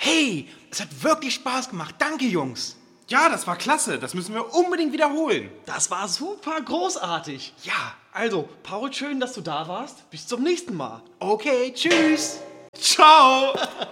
Hey, es hat wirklich Spaß gemacht. Danke, Jungs. Ja, das war klasse. Das müssen wir unbedingt wiederholen. Das war super großartig. Ja. Also, Paul, schön, dass du da warst. Bis zum nächsten Mal. Okay, tschüss. Ciao.